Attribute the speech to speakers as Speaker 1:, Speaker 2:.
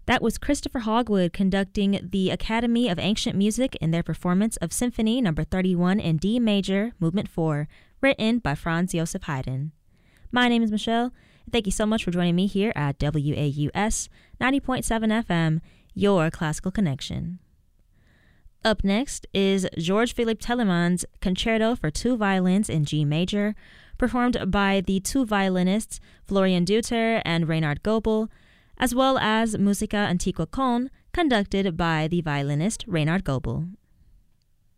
Speaker 1: That was Christopher Hogwood conducting the Academy of Ancient Music in their performance of Symphony No. 31 in D major, Movement 4, written by Franz Joseph Haydn. My name is Michelle. Thank you so much for joining me here at WAUS 90.7 FM, your classical connection. Up next is George Philipp Telemann's Concerto for Two Violins in G major, performed by the two violinists Florian Deuter and Reinhard Goebel, as well as Musica Antiqua Con, conducted by the violinist Reinhard Goebel.